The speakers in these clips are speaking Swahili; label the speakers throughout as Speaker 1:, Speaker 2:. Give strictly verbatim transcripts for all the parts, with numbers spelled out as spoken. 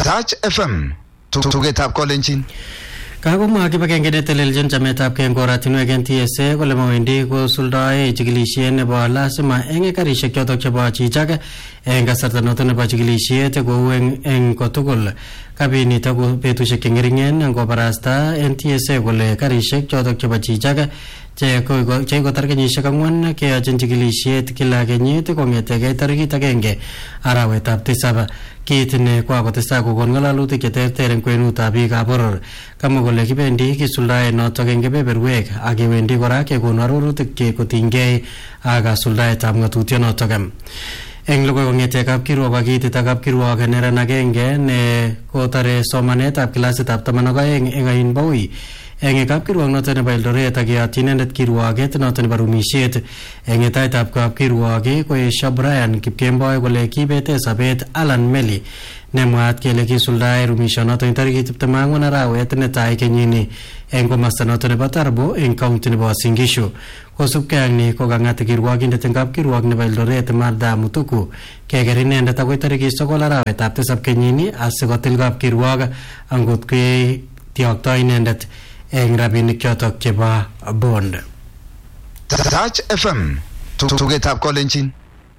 Speaker 1: Touch F M tugetab kolenjin.
Speaker 2: Kagomwa kibagenge netelelchin chametabgei eng oratinwek N T S A kole mawendi kosuldae chikilisiet nebo lazima eng karisiek chotok chebo chichak eng kasarta notok nebo chikilisiet kou eng kotugul. Kabinito ko betusiek chengeringen ngobarasta N T S A kole karisiek chotok chebo chichak che kotar kenyisiek ang'wan keyochin chikilisiet kila kenyit kong'etegei tarikit agenge arawetab tisab. Kiit ne kokotestai kokon ng'alalutik cheterter eng kwenutab biikab boror. Kamwa kole kibendi kisuldae notok eng kebeberwek ak kewendi kora kekonu arorutik che kotinygei ak kasuldaetab ng'atutyonotok. Eng logoi kong'ete kapkirwok ak kiitit kapkirwok neran agenge ne kotare somanetab kilasitab taman ak aeng eng Ain Baui eng kapkirwok noto nebo Eldoret ak keyotyi inendet kirwoket noto nebo rumisiet. Eng etaitab kapkirwok koesio Brian Kipkemboi kole kibete sabet Alan Meli nemwaat kele kisuldae rumisionoto eng tarikit tiptem ak ang'wan arawet netai kenyini eng komasta noto nebo Tarbo eng county nebo Singishu. Kosubkei ak ni kokang'at kirwokindet eng kapkirwok nebo Eldoret Martha Mutuku keker inendet akoi tarikit sokol arawetab tisab kenyini asikotil kapkirwok angot ketioktoi inendet eng rabinik chotok chebo bond.
Speaker 1: Touch F M tugetab kolenjin.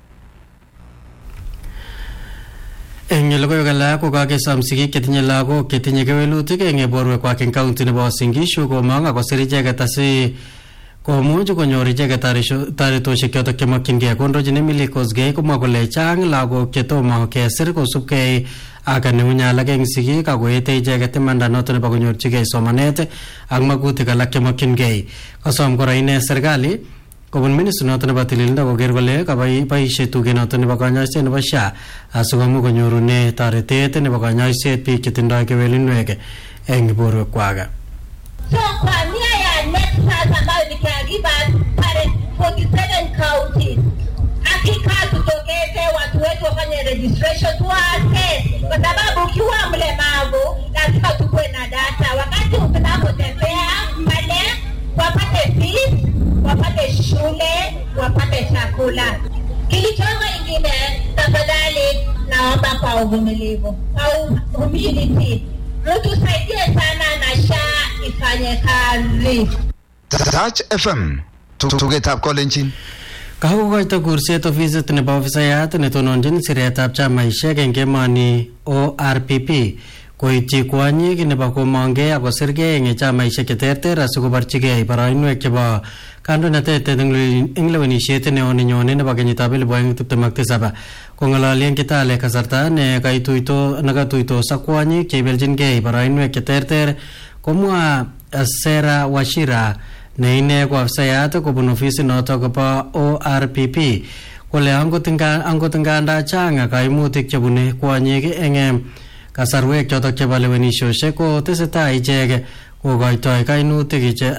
Speaker 2: Eng logoiwek alak ko kakesom sigik chetinye lagok chetinye kewelutik eng borwekwak eng county nebo Singishu komong akosir icheket asi komuch konyor icheket taretosiek chotok chemokyingei. Kondochin Emily Kosgei komwa kole chang lagok chetomo kesir kosubkei ak neunya alak eng sigik akoete icheket imanda noto nebo konyorchigei somanet ak magutik alak chemokyingei. Kosom kora ine serikali kobun ministry noto nebo tililindo koker kole kaboisie tuget noto nebo kanyoiset nebo S H A asikomuch konyorune toretet nebo kanyoiset biik chetindoi kewelinwek eng borwekwak.
Speaker 3: So kwa nia ya NETSAS ambayo ni caregivers pale forty-seven counties, hakika tutokeze watu wetu wafanye registration tuwake, kwa sababu ukiwa mlemavu lazima tukue na data. Wakati unapotembea pale wapate fees, wapate shule, wapate chakula. Kilichongo ingine, tafadhali naomba kwa uvumilivu, kwa humility, mtu saidie sana na S H A ifanye kazi.
Speaker 1: Touch F M tugetab kolenjin.
Speaker 2: Kakokoito kurset ofisit nebo ofisayat netononjin siretab chamaisiek eng emoni O R P P koityi kwonyik nebo komongei akosirgei eng chamaisiek cheterter asikoborchigei boroinwek chebo kandoinatet eng lewenisiet neo nenyone nebo kenyitab elipu oeng tiptem ak tisab. Kong'ololi eng Kitale kasarta ne kaituito nekatuitos ak kwonyik cheibeljingei boroinwek cheterter komwa Sarah Wachira ne ine ko afisayat kobun ofisit notok bo O R P P kole angot nganda chang kaimutik chebune kwonyik eng kasarwek chotok chebo lewenisiosiek ko tesetai ichek kokoitoi kainutik iche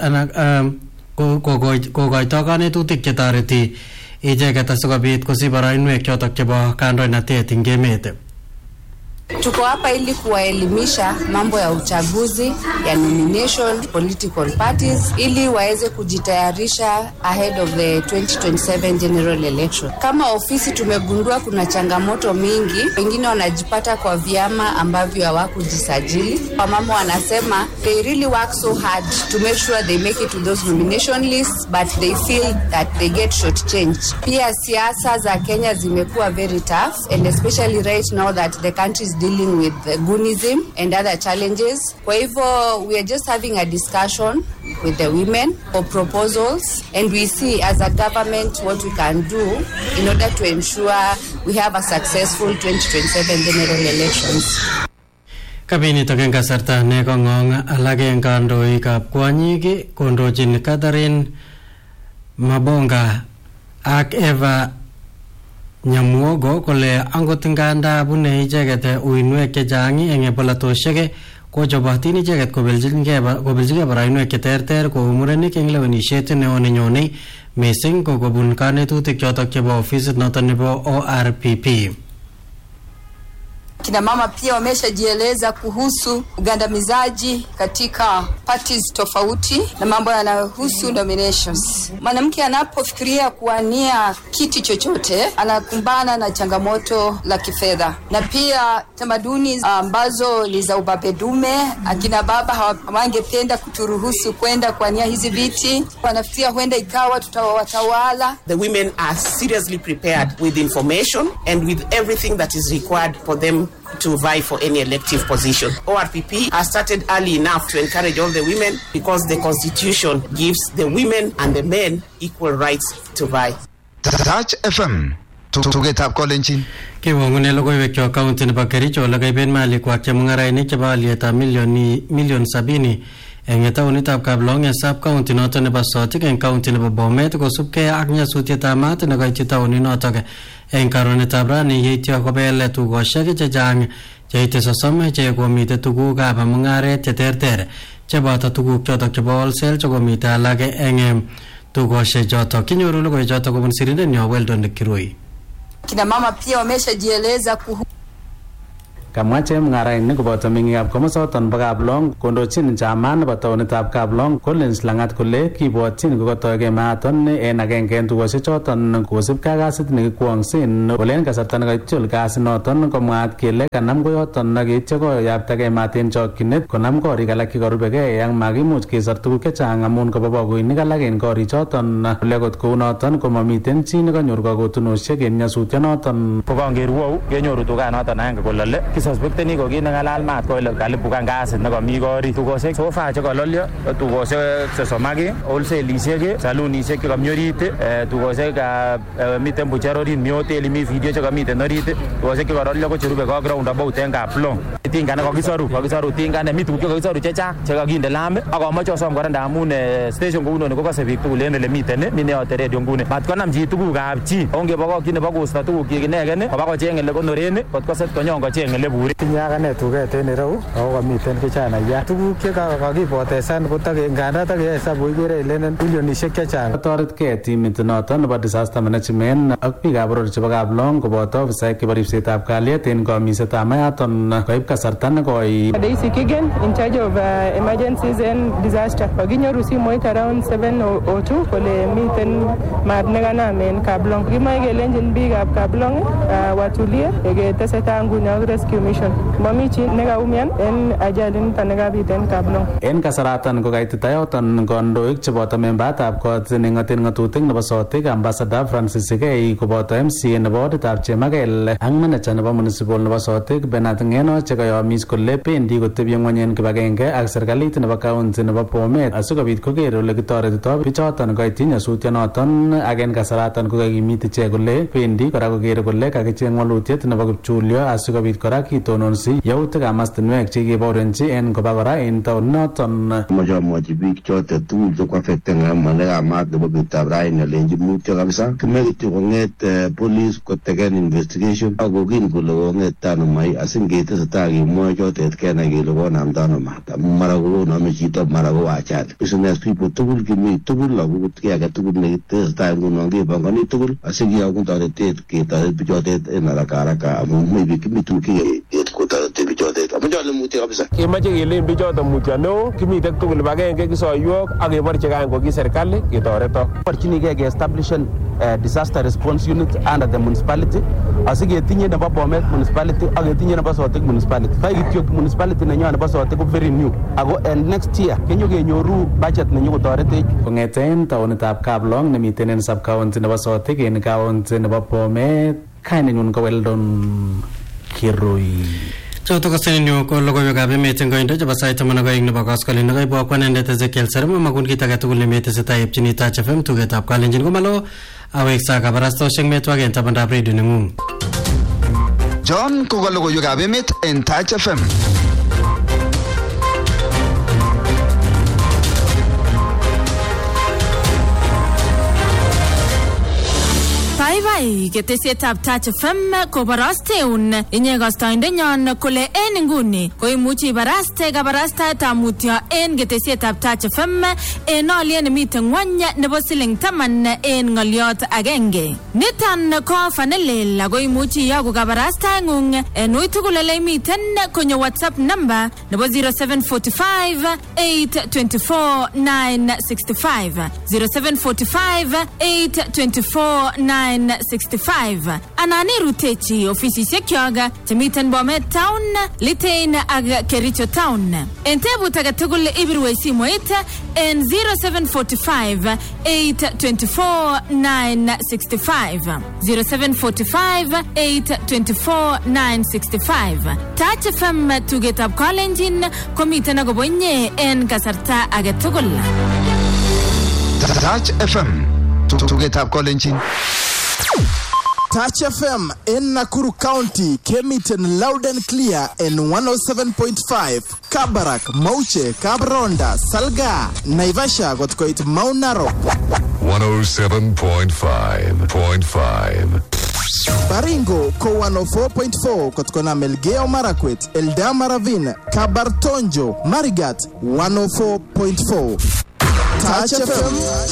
Speaker 2: kokoitoi kanetutik chetoreti icheket asikobit kosich boroinwek chotok chebo kandoinatet eng emet.
Speaker 4: Tuko hapa ili kuwaelimisha mambo ya uchaguzi, ya nomination, political parties, ili waweze kujitayarisha ahead of the twenty twenty-seven general election. Kama ofisi tumegundua kuna changamoto mingi, wengine wanajipata kwa vyama ambavyo hawakujisajili. Wamama wanasema they really work so hard to make sure they make it to those nomination lists, but they feel that they get shortchanged. Pia siasa za Kenya zimekuwa very tough, and especially right now that the country is dealing with the goonism and other challenges. Kwa hivyo, we are just having a discussion with the women for proposals, and we see as a government what we can do in order to ensure we have a successful twenty twenty-seven general elections.
Speaker 2: Kabinit eng kasarta ne kong'ong alak eng kandoikab kwonyik kondochin Catherine Mabonga ak Eva Nyamuogo kole angot nganda bune icheket uinwek chechang eng polatosiek kochobotin icheket kobeljigei boroinwek cheterter kou murenik eng lewenisiet neo nenyone mising ko kobun kanetutik chotok chebo ofisit notok nebo O R P P.
Speaker 5: Kina mama pia wameshajieleza kuhusu ugandamizaji katika parties tofauti na mambo yanayohusu nominations. Mwanamke anapofikiria kuwania kiti chochote anakumbana na changamoto la kifedha, na pia tamaduni ambazo ni za ubabe dume. Akina baba hawangependa kuturuhusu kwenda kuwania hizi viti, wanafikiria huenda ikawa tutawatawala.
Speaker 6: The women are seriously prepared with information and with everything that is required for them to vie for any elective position. O R P P has started early enough to encourage all the women because the constitution gives the women and the men equal rights to vie.
Speaker 1: Touch F M. Tugetab kolenjin.
Speaker 2: Kiwongune logoiwek cho county nebo Kericho lakaiben malikwak chemung'arainik chebo alyetab milioni milion sabini eng taunitab Kaplong eng sub county noto nebo Sotik eng county nebo Bomet kosubkei ak nyasutietab maat nekoityi taunit notok eng karonetab rani yeityo kobel tugoshek chechang cheite sosom che komite tugukab mung'aret cheterter cheboto tuguk chotok chebo wholesale chekomite alak eng tugoshek chotok. Kinyoru logoiwek chotok kobun sirindenyo Weldon Kirui.
Speaker 5: Kina mama pia wameshajieleza kuhusu
Speaker 7: Kamwa chemung'arainik koboto meng'ikab komosoton bo Kaplong kondochin chairman nebo taonitab Kaplong Collins Langat kole kibwotyin kokotoigei maaton en agenge en tugoshek choton kosibkei ak kasit nekikwong'sen ole en kasarta nekaityi kasinoton komwaat kele kanam koyoton ak yeityo koyaptagei maat en chokchinet konam korik alak chekorubegei ak makimuch kesor tuguk chechang amun kobo bagoinik alak en korichoton. Ole kot kounoton komamiten chi nekanyor kakotunosiek en nyasutyonoton.
Speaker 8: Kokangerwou kenyoru tuganoton agenge kolole suspekteni ko kit nengalal maat ko ile kalipukan gasit nekomi korik. Tugoshek sofa chekololyo tugoshek sosomaki wholesalishek salunishek chekomi orit tugoshek miten bucher orit mi hoteli mi video chekomiten orit tugoshek chekololyo ko cherube ko ground about en Kaplong. Tinga ne kokisoru kokisoru tinga ne mi tuguk chekokisoru chechang chekakinde lam ak amoche osom kora ndamun station kounoni kokose biik tugul en ole miten mi neyote radio nguni mat konam chi tugukab chi ongebokokyin nebo kosto tugukyik inegen koba kocheng ele konoren kot koset konyon kocheng ele buri.
Speaker 9: Tinye akane tuget en ireu ako komiten kijanaiyat tuguk chekakipotesan nganda takehesabu ikere ilenen bilionishek chechang.
Speaker 7: Toretkei timit noton nebo disaster management ak biikab boror chebo Kaplong koboto ofisaek chebo ripsetab kalyet en komisetab mayaton koib kasarta nekoi.
Speaker 10: Daisy Kigen in charge of uh, emergencies and disaster. Kakinyoru simoit around seven oh two kole miten maat nekanam en Kaplong. Kimoe kelenjin biikab Kaplong uh, watulie ketesetai nguni ak rescue mission. Mami chi nekaumian en ajali nito nekabit en Kaplong.
Speaker 7: En kasaratan kokaititayoton kondoik cheboto membatab kot nengoten ngatutik nebo Sotik Ambassador Francis Gay koboto M C A nebo oditab Chemakel ak manager nebo municipal nebo Sotik Bernard Ngeno chekayomis kole bendi kotebye ngwony en kibagenge ak serikalit nebo county nebo Bomet asikobit koker ole kitoretito bichoton koityi nyasutyonoton ak en kasaratan kokakimit ichek kole bendi kora kokere kole kakicheng walutiet nebo kipchulyo asikobit kora kitononsi yautikab mastinwek chekibaorenchi en koba kora en taoninoton.
Speaker 11: Moja moja biik chotet tugul chekwafekten ng'alekab maat nebo betutab raini alenji mutyo kabisa. Kimekityo kong'et police koteken investigation ak kokin kole kong'et ano mai asingetesetai kemwoe chotet kenai kele konamda ano maat. Mara konome chito mara ko ajali. Business people tugul kimi tugul ako kiy age tugul nekitesetai ngunon kepongoni tugul asikiyokun toretet ketoret bichotet en haraka haraka amun maybe kimi tuguk kotoreti bichotet. Amachole mutyo kabisa.
Speaker 8: Kemoche kelen bichoton mutyo neo kimite tugul kibagenge kisoiwok ak keborchi kan koki serikali ketoreto.
Speaker 12: Borchinigei ke-establishen uh, disaster response unit under the municipality asiketinye nebo Bomet municipality ak ketinye nebo Sotik municipality. Fai kityo municipality nenyo nebo Sotik ko very new. Ako en next year kenyo kenyoru budget nenyo kotoretech.
Speaker 7: Kong'eten taonitab Kaplong nemiten en sub county nebo Sotik en county nebo Bomet kainenyun ko Weldon Kirui.
Speaker 2: Choto ko senyo ko logoiwekab emet eng koindo chebo sait taman ak oeng nebo koskoleng nekaibwa kwanendet Ezekiel Serema makun kit age tugul nemetesetai epchini Touch F M tugetab kalenjin komalo aweksa kabarastoshek metwak en tabandab radio neng'ung.
Speaker 1: John ko logoiwekab emet en Touch F M.
Speaker 13: Bye bye. tai ketesietab Touch F M kobarasteun inye kastoindenyon kole en nguni koimuchi baraste kabarastaetab mutyo en ketesietab Touch F M en olien nemiten ngwony nebo siling taman en ngoliot agenge. Niton ko fanelel ako imuchi iyoku kabarastaengung en uitugul ole imiten konyo WhatsApp number nebo zero seven four five eight two four nine six five zero seven four five eight two four nine six five. Anani rutechi ofisisiek yoga temiten Bomet Town, Litein ag Kericho Town. Entebu tagatugul ibirwe simoit en zero seven four five eight two four nine six five zero seven four five eight two four nine six five. Touch F M tugetab Kalenjin komiten agobonye en kasarta agetugul.
Speaker 1: Touch F M tugetab Kalenjin.
Speaker 14: Touch F M in Nakuru County came it in loud and clear in one oh seven point five. Kabarak, Mauche, Kabronda, Salga, Naivasha got quite Mount Narok.
Speaker 15: one oh seven point five point five.
Speaker 14: Baringo ko one oh four point four kotkona Melgeo Marakwet, Eldama Ravine, Kabartonjo, Marigat one oh four point four. Touch F M